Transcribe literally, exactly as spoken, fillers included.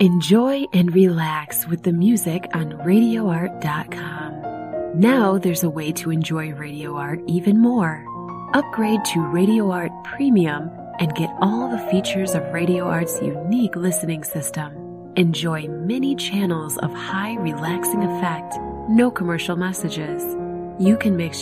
Enjoy and relax with the music on radio art dot com. Now there's a way to enjoy Radio Art even more. Upgrade to Radio Art Premium and get all the features of Radio Art's unique listening system. Enjoy many channels of high relaxing effect, no commercial messages. You can mix